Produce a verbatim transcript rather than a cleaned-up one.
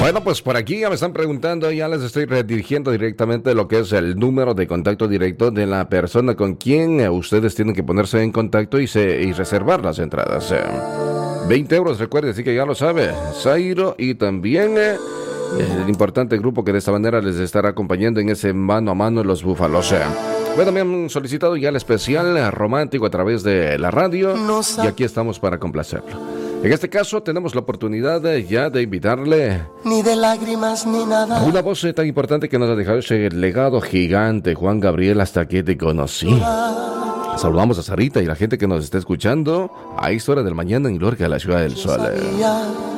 Bueno, pues por aquí ya me están preguntando, ya les estoy redirigiendo directamente lo que es el número de contacto directo de la persona con quien eh, ustedes tienen que ponerse en contacto y, se, y reservar las entradas. Eh, veinte euros, recuerde, así que ya lo sabe, Zairo y también eh, el importante grupo que de esta manera les estará acompañando en ese mano a mano los Búfalos. Eh. Bueno, me han solicitado ya el especial eh, romántico a través de la radio y aquí estamos para complacerlo. En este caso tenemos la oportunidad de, ya de invitarle ni de lágrimas ni nada. Una voz eh, tan importante que nos ha dejado ese legado gigante, Juan Gabriel, hasta que te conocí. Saludamos a Sarita y la gente que nos está escuchando a esta hora del mañana en Lorca, la ciudad del sol.